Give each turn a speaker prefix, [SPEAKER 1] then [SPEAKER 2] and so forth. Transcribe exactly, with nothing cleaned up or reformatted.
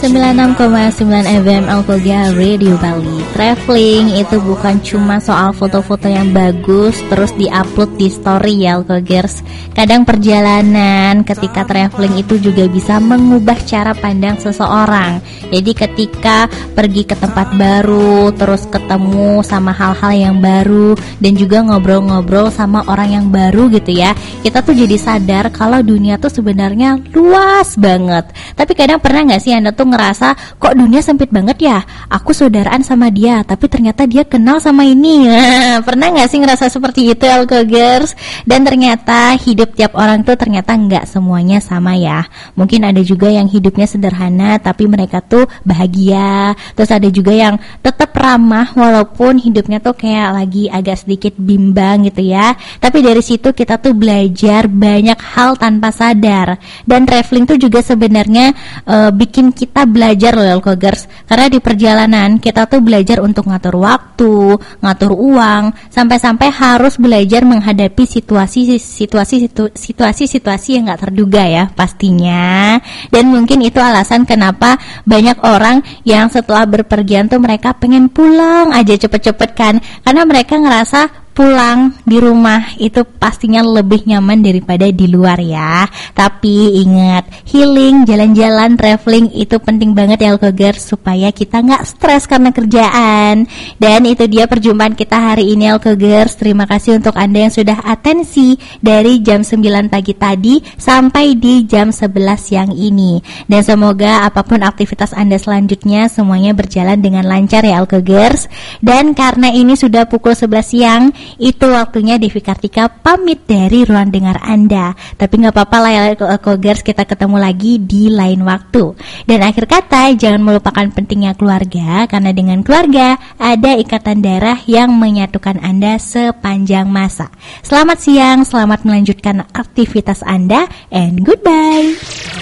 [SPEAKER 1] sembilan puluh enam koma sembilan F M Alkoga Radio Bali. Traveling itu bukan cuma soal foto-foto yang bagus terus diupload di story ya Alkogers. Kadang perjalanan ketika traveling itu juga bisa mengubah cara pandang seseorang. Jadi ketika pergi ke tempat baru, terus ketemu sama hal-hal yang baru dan juga ngobrol-ngobrol sama orang yang baru gitu ya, kita tuh jadi sadar kalau dunia tuh sebenarnya luas banget. Tapi kadang pernah gak sih Anda tuh ngerasa kok dunia sempit banget ya, aku saudaraan sama dia tapi ternyata dia kenal sama ini. Nah, pernah gak sih ngerasa seperti itu Alkogers? Dan ternyata hidup tiap orang tuh ternyata gak semuanya sama ya. Mungkin ada juga yang hidupnya sederhana tapi mereka tuh bahagia. Terus ada juga yang tetap ramah walaupun hidupnya tuh kayak lagi agak sedikit bimbang gitu ya. Tapi dari situ kita tuh belajar banyak hal tanpa sadar. Dan traveling tuh juga sebenarnya uh, bikin kita belajar loh Alkogers. Karena di perjalanan kita tuh belajar untuk ngatur waktu, ngatur uang, sampai-sampai harus belajar menghadapi situasi situasi situasi situasi yang gak terduga ya pastinya. Dan mungkin itu alasan kenapa banyak orang yang setelah berpergian tuh mereka pengen pulang aja cepet-cepet kan, karena mereka ngerasa pulang di rumah itu pastinya lebih nyaman daripada di luar ya. Tapi ingat, healing, jalan-jalan, traveling itu penting banget ya Alkogers supaya kita gak stres karena kerjaan. Dan itu dia perjumpaan kita hari ini Alkogers. Terima kasih untuk Anda yang sudah atensi dari jam sembilan pagi tadi sampai di jam sebelas siang ini. Dan semoga apapun aktivitas Anda selanjutnya semuanya berjalan dengan lancar ya Alkogers. Dan karena ini sudah pukul sebelas siang, itu waktunya Devi Kartika pamit dari ruang dengar Anda. Tapi gak apa-apa lah ya Alkogers, kita ketemu lagi di lain waktu. Dan akhir kata, jangan melupakan pentingnya keluarga, karena dengan keluarga ada ikatan darah yang menyatukan Anda sepanjang masa. Selamat siang, selamat melanjutkan aktivitas Anda, and goodbye.